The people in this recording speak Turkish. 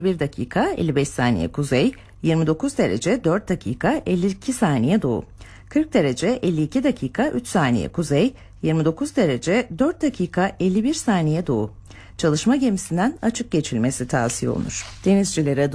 1 dakika 55 saniye kuzey, 29 derece 4 dakika 52 saniye doğu, 40 derece 52 dakika 3 saniye kuzey, 29 derece 4 dakika 51 saniye doğu. Çalışma gemisinden açık geçilmesi tavsiye olunur. Denizcilere